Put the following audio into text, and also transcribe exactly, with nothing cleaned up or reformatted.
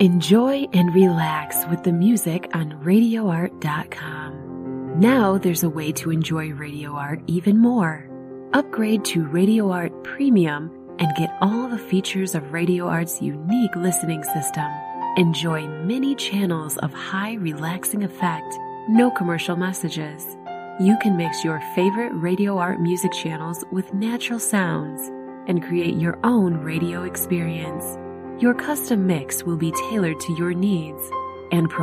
Enjoy and relax with the music on radio art dot com. Now there's a way to enjoy Radio Art even more. Upgrade to Radio Art Premium and get all the features of Radio Art's unique listening system. Enjoy many channels of high relaxing effect, no commercial messages. You can mix your favorite Radio Art music channels with natural sounds and create your own radio experience. Your custom mix will be tailored to your needs and